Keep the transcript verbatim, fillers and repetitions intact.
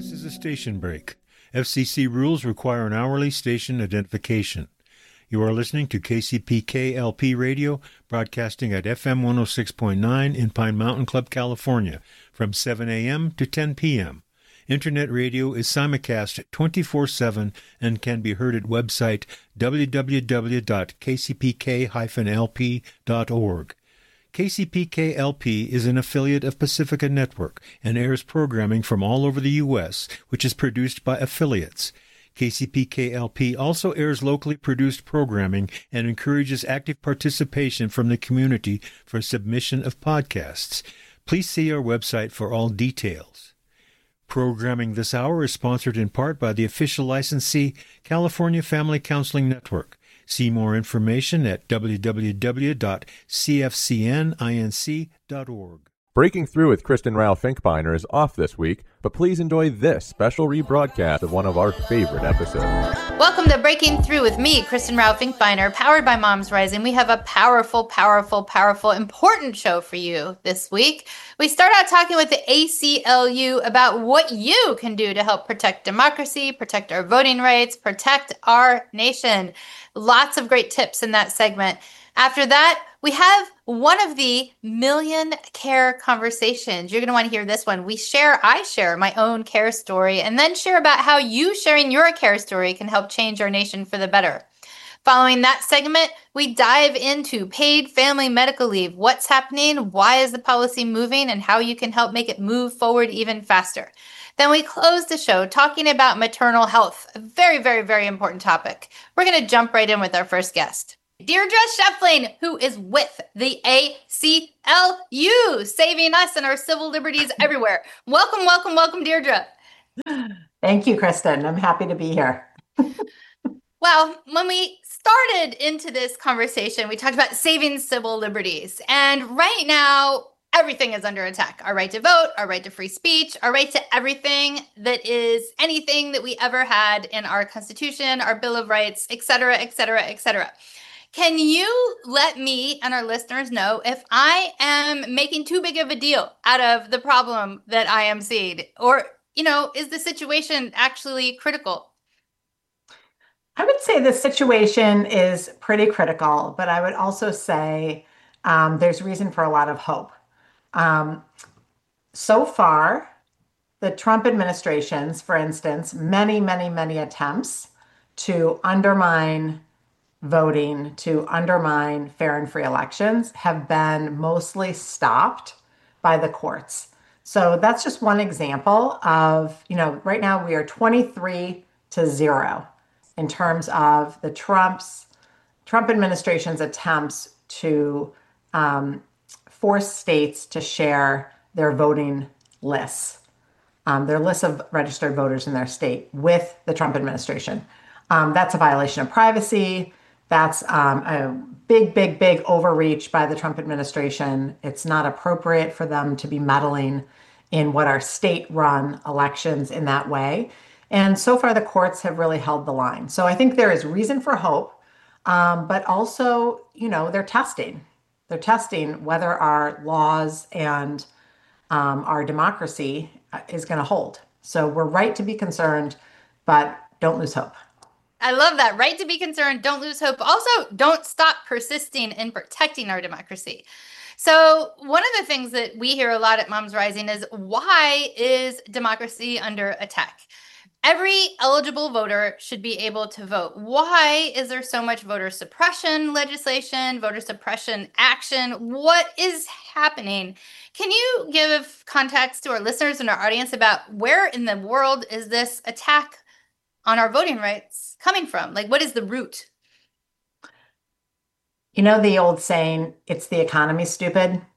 This is a station break. F C C rules require an hourly station identification. You are listening to K C P K L P Radio, broadcasting at F M one oh six point nine in Pine Mountain Club, California, from seven a.m. to ten p.m. Internet radio is simulcast twenty-four seven and can be heard at website w w w dot k c p k dash l p dot org. K C P K L P is an affiliate of Pacifica Network and airs programming from all over the U S, which is produced by affiliates. K C P K L P also airs locally produced programming and encourages active participation from the community for submission of podcasts. Please see our website for all details. Programming this hour is sponsored in part by the official licensee, California Family Counseling Network. See more information at w w w dot c f c n inc dot org. Breaking Through with Kristen Rao Finkbeiner is off this week, but please enjoy this special rebroadcast of one of our favorite episodes. Welcome to Breaking Through with me, Kristen Rao Finkbeiner, powered by Moms Rising. We have a powerful, powerful, powerful, important show for you this week. We start out talking with the A C L U about what you can do to help protect democracy, protect our voting rights, protect our nation. Lots of great tips in that segment. After that, we have one of the million care conversations. You're going to want to hear this one. We share, I share my own care story, and then share about how you sharing your care story can help change our nation for the better. Following that segment, we dive into paid family medical leave, what's happening, why is the policy moving, and how you can help make it move forward even faster. Then we close the show talking about maternal health, a very, very, very important topic. We're going to jump right in with our first guest. Deirdre Sheffling, who is with the A C L U, saving us and our civil liberties everywhere. Welcome, welcome, welcome, Deirdre. Thank you, Kristen. I'm happy to be here. Well, when we started into this conversation, we talked about saving civil liberties. And right now, everything is under attack. Our right to vote, our right to free speech, our right to everything that is anything that we ever had in our Constitution, our Bill of Rights, et cetera, et cetera, et cetera. Can you let me and our listeners know if I am making too big of a deal out of the problem that I am seeing? Or, you know, is the situation actually critical? I would say the situation is pretty critical, but I would also say um, there's reason for a lot of hope. Um, so far, the Trump administration's, for instance, many, many, many attempts to undermine voting, to undermine fair and free elections have been mostly stopped by the courts. So that's just one example of, you know, right now we are twenty-three to zero in terms of the Trump's Trump administration's attempts to um, force states to share their voting lists, um, their lists of registered voters in their state with the Trump administration. Um, that's a violation of privacy. That's um, a big, big, big overreach by the Trump administration. It's not appropriate for them to be meddling in what are state-run elections in that way. And so far, the courts have really held the line. So I think there is reason for hope, um, but also, you know, they're testing. They're testing whether our laws and um, our democracy is going to hold. So we're right to be concerned, but don't lose hope. I love that. Right to be concerned. Don't lose hope. Also, don't stop persisting in protecting our democracy. So one of the things that we hear a lot at Moms Rising is, why is democracy under attack? Every eligible voter should be able to vote. Why is there so much voter suppression legislation, voter suppression action? What is happening? Can you give context to our listeners and our audience about where in the world is this attack on our voting rights coming from? Like, what is the root? You know, the old saying, it's the economy, stupid.